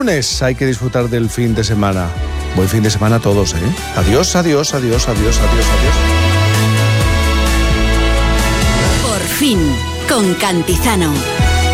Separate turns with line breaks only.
Lunes hay que disfrutar del fin de semana. Buen fin de semana a todos, ¿eh? Adiós, adiós, adiós, adiós, adiós, adiós.
Por fin, con Cantizano.